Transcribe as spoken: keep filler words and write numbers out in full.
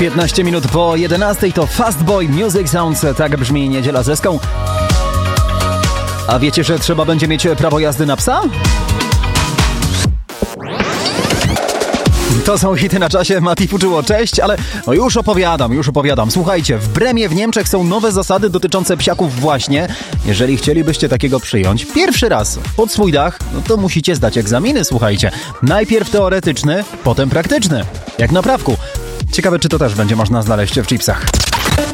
piętnaście minut po jedenastej to Fastboy Music Sounds. Tak brzmi Niedziela z Eską. A wiecie, że trzeba będzie mieć prawo jazdy na psa? To są hity na czasie. Mati Fuczyło, cześć, ale no już opowiadam, już opowiadam. Słuchajcie, w Bremie w Niemczech są nowe zasady dotyczące psiaków właśnie. Jeżeli chcielibyście takiego przyjąć pierwszy raz pod swój dach, no to musicie zdać egzaminy, słuchajcie. Najpierw teoretyczny, potem praktyczny. Jak na prawku. Ciekawe, czy to też będzie można znaleźć w chipsach.